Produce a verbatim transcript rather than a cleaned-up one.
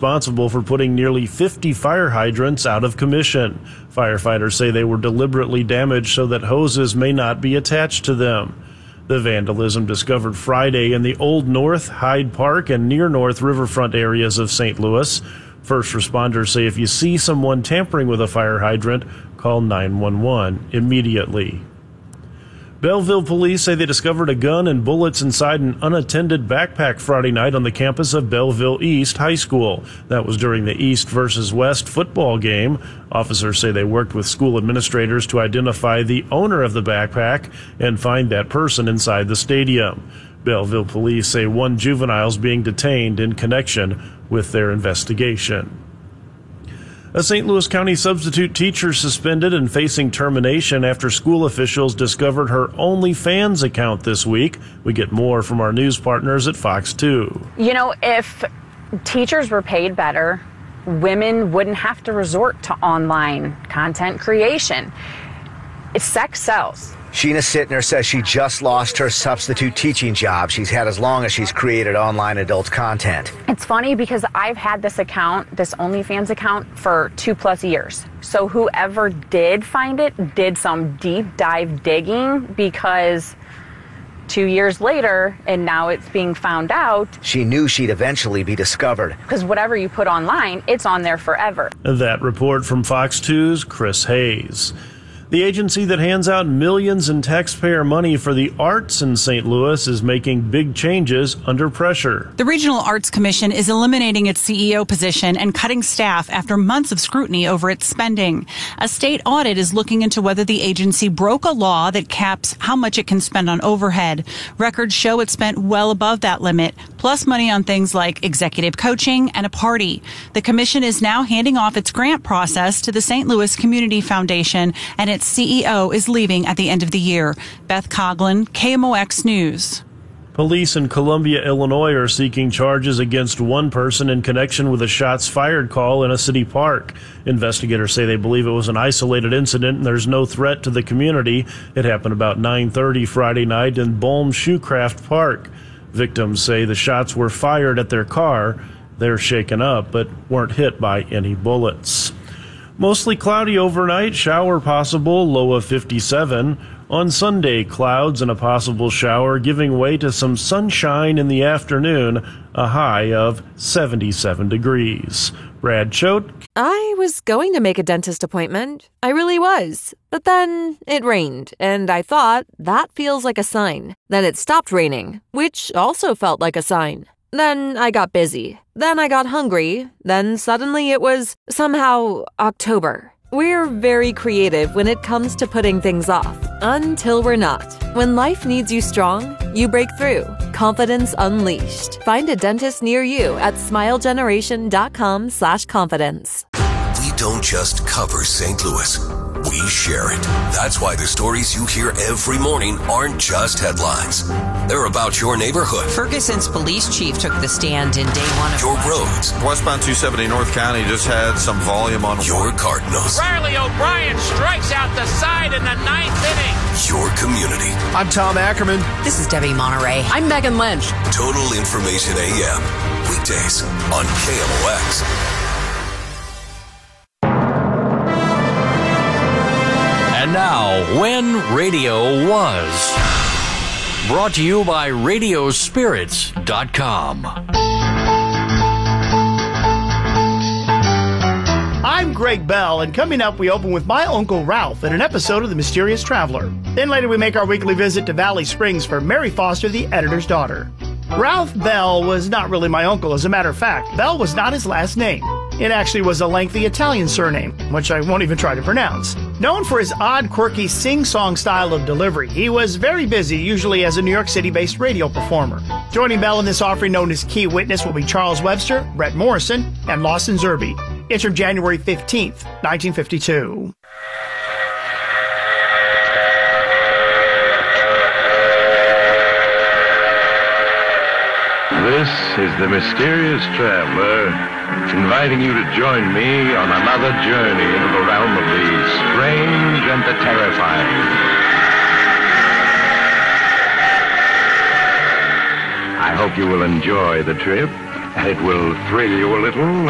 responsible for putting nearly fifty fire hydrants out of commission. Firefighters say they were deliberately damaged so that hoses may not be attached to them. The vandalism discovered Friday in the Old North, Hyde Park, and Near North riverfront areas of Saint Louis. First responders say if you see someone tampering with a fire hydrant, call nine one one immediately. Belleville police say they discovered a gun and bullets inside an unattended backpack Friday night on the campus of Belleville East High School. That was during the East versus West football game. Officers say they worked with school administrators to identify the owner of the backpack and find that person inside the stadium. Belleville police say one juvenile is being detained in connection with their investigation. A Saint Louis County substitute teacher suspended and facing termination after school officials discovered her OnlyFans account this week. We get more from our news partners at Fox two. You know, if teachers were paid better, women wouldn't have to resort to online content creation. If sex sells. Sheena Sittner says she just lost her substitute teaching job she's had as long as she's created online adult content. It's funny because I've had this account, this OnlyFans account, for two plus years. So whoever did find it did some deep dive digging, because two years later, and now it's being found out. She knew she'd eventually be discovered. Because whatever you put online, it's on there forever. That report from Fox two's Chris Hayes. The agency that hands out millions in taxpayer money for the arts in Saint Louis is making big changes under pressure. The Regional Arts Commission is eliminating its C E O position and cutting staff after months of scrutiny over its spending. A state audit is looking into whether the agency broke a law that caps how much it can spend on overhead. Records show it spent well above that limit, plus money on things like executive coaching and a party. The commission is now handing off its grant process to the Saint Louis Community Foundation, and its C E O is leaving at the end of the year. Beth Coughlin, K M O X News. Police in Columbia, Illinois are seeking charges against one person in connection with a shots fired call in a city park. Investigators say they believe it was an isolated incident and there's no threat to the community. It happened about nine thirty Friday night in Bohm Shoecraft Park. Victims say the shots were fired at their car. They're shaken up but weren't hit by any bullets. Mostly cloudy overnight, shower possible, low of fifty-seven. On Sunday, clouds and a possible shower giving way to some sunshine in the afternoon, a high of seventy-seven degrees. Brad Choate. I was going to make a dentist appointment. I really was. But then it rained, and I thought, that feels like a sign. Then it stopped raining, which also felt like a sign. Then I got busy. Then I got hungry. Then suddenly it was somehow October. We're very creative when it comes to putting things off. Until we're not. When life needs you strong, you break through. Confidence unleashed. Find a dentist near you at smilegeneration.com slash confidence. We don't just cover Saint Louis. We share it. That's why the stories you hear every morning aren't just headlines. They're about your neighborhood. Ferguson's police chief took the stand in day one of your roads. Westbound two seventy North County just had some volume on your Cardinals. Riley O'Brien strikes out the side in the ninth inning. Your community. I'm Tom Ackerman. This is Debbie Monterey. I'm Megan Lynch. Total Information A M. Weekdays on K M O X. And now, When Radio Was. Brought to you by radio spirits dot com. I'm Greg Bell, and coming up, we open with my Uncle Ralph in an episode of The Mysterious Traveler. Then later, we make our weekly visit to Valley Springs for Mary Foster, the editor's daughter. Ralph Bell was not really my uncle. As a matter of fact, Bell was not his last name. It actually was a lengthy Italian surname, which I won't even try to pronounce. Known for his odd, quirky sing-song style of delivery, he was very busy, usually as a New York City-based radio performer. Joining Bell in this offering known as Key Witness will be Charles Webster, Brett Morrison, and Lawson Zerbe. It's from January fifteenth, nineteen fifty-two. This is the Mysterious Traveler, inviting you to join me on another journey into the realm of the strange and the terrifying. I hope you will enjoy the trip, and it will thrill you a little